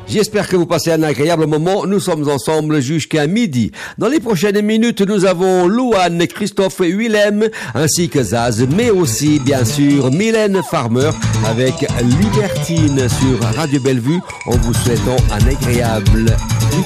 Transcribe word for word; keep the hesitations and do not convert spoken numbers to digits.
J'espère que vous passez un agréable moment. Nous sommes ensemble jusqu'à midi. Dans les prochaines minutes, nous avons Louane, Christophe et Willem, ainsi que Zaz, mais aussi, bien sûr, Mylène Farmer avec Libertine sur Radio Bellevue, en vous souhaitant un agréable